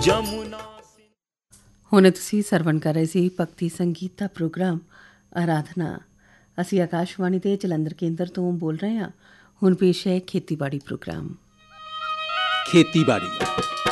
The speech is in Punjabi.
ਜਮੁਨਾ। ਹੁਣ ਤੁਸੀਂ ਸਰਵਣ ਕਰ ਰਹੇ ਸੀ ਭਗਤੀ ਸੰਗੀਤ ਦਾ ਪ੍ਰੋਗਰਾਮ ਆਰਾਧਨਾ। ਅਸੀਂ ਆਕਾਸ਼ਵਾਣੀ ਦੇ ਜਲੰਧਰ ਕੇਂਦਰ ਤੋਂ ਬੋਲ ਰਹੇ ਹਾਂ। ਹੁਣ ਪੇਸ਼ ਹੈ ਖੇਤੀਬਾੜੀ ਪ੍ਰੋਗਰਾਮ। ਖੇਤੀਬਾੜੀ